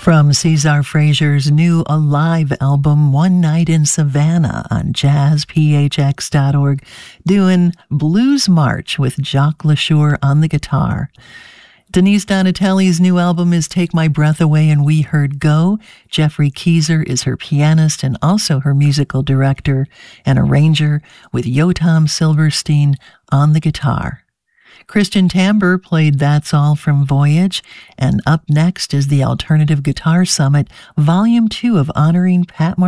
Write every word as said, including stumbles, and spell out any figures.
From Cesar Frazier's new Alive album, One Night in Savannah on jazz p h x dot org, doing Blues March with Jacques LaSure on the guitar. Denise Donatelli's new album is Take My Breath Away, and we heard Go. Jeffrey Keyser is her pianist and also her musical director and arranger, with Yotam Silverstein on the guitar. Christian Tamber played That's All from Voyage, and up next is the Alternative Guitar Summit, Volume two of Honoring Pat